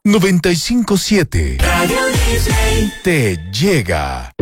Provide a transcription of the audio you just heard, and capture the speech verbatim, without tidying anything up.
noventa y cinco siete Radio Disney te llega.